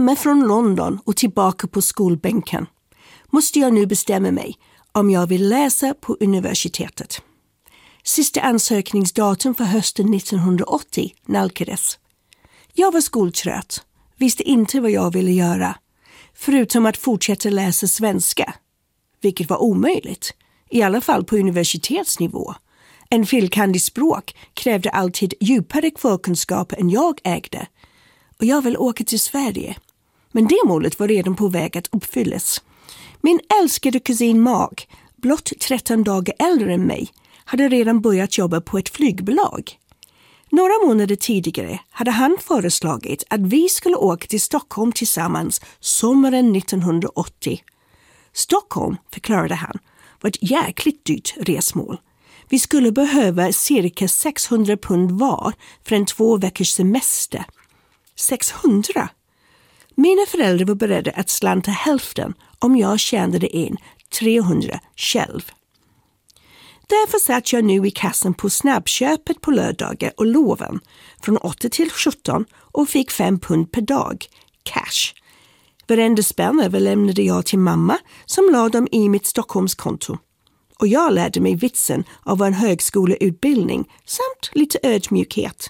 Framme från London och tillbaka på skolbänken måste jag nu bestämma mig om jag vill läsa på universitetet. Sista ansökningsdatum för hösten 1980 nalkades. Jag var skoltrött, visste inte vad jag ville göra, förutom att fortsätta läsa svenska, vilket var omöjligt, i alla fall på universitetsnivå. En fil.kand. Språk krävde alltid djupare förkunskaper än jag ägde, och jag ville åka till Sverige. Men det målet var redan på väg att uppfyllas. Min älskade kusin Mag, blott 13 dagar äldre än mig, hade redan börjat jobba på ett flygbolag. Några månader tidigare hade han föreslagit att vi skulle åka till Stockholm tillsammans sommaren 1980. Stockholm, förklarade han, var ett jäkligt dyrt resmål. Vi skulle behöva cirka 600 pund var för en 2 veckors semester. 600? Mina föräldrar var beredda att slanta hälften om jag tjänade in 300 själv. Därför satt jag nu i kassan på snabbköpet på lördagar och loven från 8 till 17 och fick 5 pund per dag, cash. Varenda spänn överlämnade jag till mamma som la dem i mitt Stockholmskonto. Och jag lärde mig vitsen av en högskoleutbildning samt lite ödmjukhet.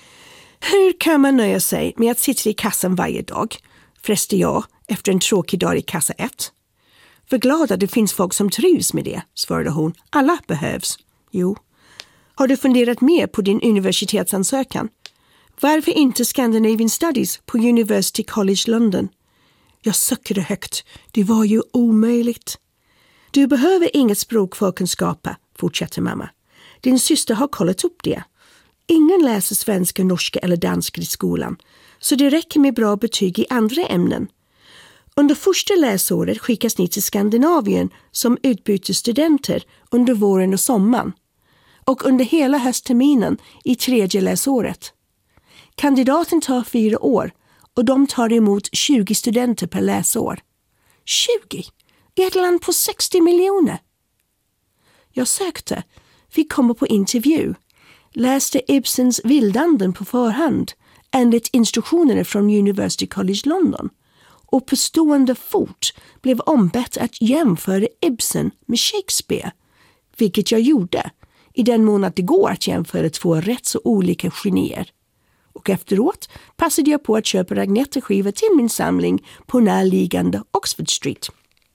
Hur kan man nöja sig med att sitta i kassan varje dag? Fräste jag efter en tråkig dag i kassa 1. För glad att det finns folk som trivs med det, svarade hon. Alla behövs. Jo. Har du funderat mer på din universitetsansökan? Varför inte Scandinavian Studies på University College London? Jag suckade högt. Det var ju omöjligt. Du behöver inget språkförkunskaper, fortsatte mamma. Din syster har kollat upp det. Ingen läser svenska, norska eller danska i skolan, så det räcker med bra betyg i andra ämnen. Under första läsåret skickas ni till Skandinavien som utbytesstudenter under våren och sommaren. Och under hela höstterminen i 3:e läsåret. Kandidaten tar 4 år och de tar emot 20 studenter per läsår. 20? I ett land på 60 miljoner? Jag sökte, fick komma på intervju, läste Ibsens Vildanden på förhand enligt instruktionerna från University College London och på stående fot blev ombett att jämföra Ibsen med Shakespeare, vilket jag gjorde i den mån att det går att jämföra 2 rätt så olika genier. Och efteråt passade jag på att köpa Agneta-skivor till min samling på närliggande Oxford Street.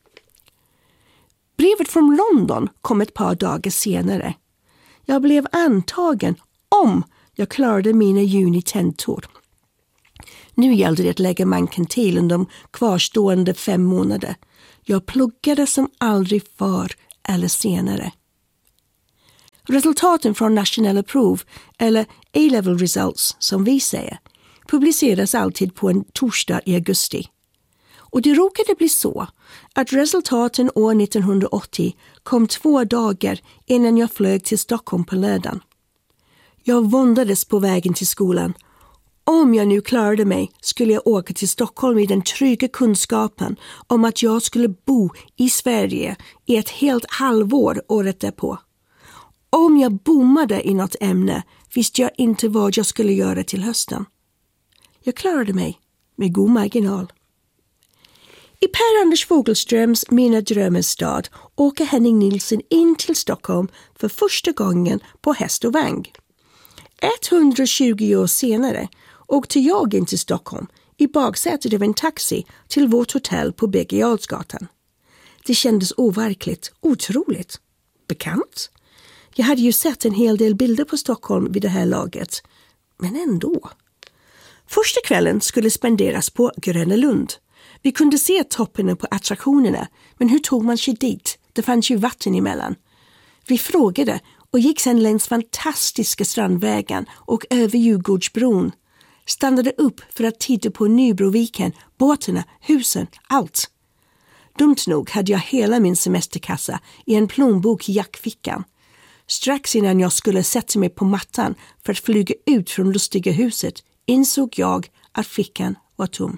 Brevet från London kom ett par dagar senare. Jag blev antagen om jag klarade mina juni-tentor. Nu gällde det att lägga manken till under de kvarstående 5 månader. Jag pluggade som aldrig förr eller senare. Resultaten från nationella prov, eller A-level results som vi säger, publiceras alltid på en torsdag i augusti. Och det råkade bli så att resultaten år 1980 kom 2 dagar innan jag flög till Stockholm på lördagen. Jag våndades på vägen till skolan. Om jag nu klarade mig skulle jag åka till Stockholm i den trygga kunskapen om att jag skulle bo i Sverige i ett helt halvår året därpå. Om jag bommade i något ämne visste jag inte vad jag skulle göra till hösten. Jag klarade mig med god marginal. I Per-Anders Fogelströms Mina drömmars stad åker Henning Nilsson in till Stockholm för första gången på häst och vagn. 120 år senare åkte jag in till Stockholm i baksätet av en taxi till vårt hotell på Birger Jarlsgatan. Det kändes overkligt, otroligt, bekant. Jag hade ju sett en hel del bilder på Stockholm vid det här laget, men ändå. Första kvällen skulle spenderas på Gröna Lund. Vi kunde se topparna på attraktionerna, men hur tog man sig dit? Det fanns ju vatten emellan. Vi frågade och gick sedan längs fantastiska strandvägen och över Djurgårdsbron. Stannade upp för att titta på Nybroviken, båtarna, husen, allt. Dumt nog hade jag hela min semesterkassa i en plånbok i jackfickan. Strax innan jag skulle sätta mig på mattan för att flyga ut från lustiga huset insåg jag att fickan var tom.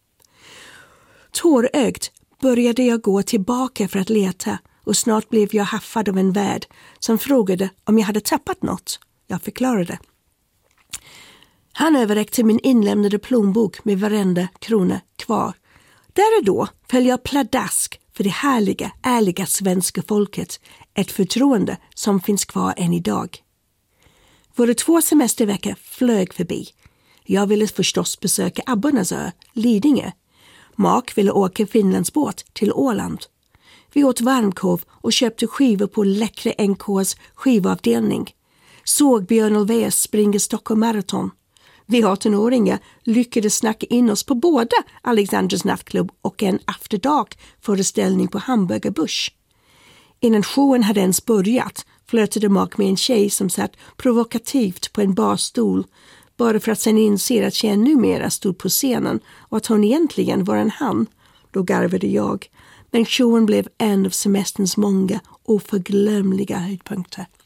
Tårögd började jag gå tillbaka för att leta och snart blev jag haffad av en värd som frågade om jag hade tappat något. Jag förklarade. Han överräckte min inlämnade plånbok med varenda krona kvar. Där och då föll jag pladask för det härliga, ärliga svenska folket. Ett förtroende som finns kvar än idag. Våra 2 semesterveckor flög förbi. Jag ville förstås besöka Abbornas ö, Lidingö. Mark ville åka Finlandsbåt till Åland. Vi åt varmkorv och köpte skivor på läckra NKs skivavdelning. Såg Björn Ulvaeus springa Stockholm Marathon. Vi 18-åringar lyckades snacka in oss på båda Alexanders nattklubb och en afterdark-föreställning på Hamburger Busch. Innan showen hade ens börjat flörtade Mark med en tjej som satt provokativt på en barstol bara för att sen inse att tjejen numera stod på scenen och att hon egentligen var en han. Då garvade jag. Men showen blev en av semesterns många oförglömliga höjdpunkter.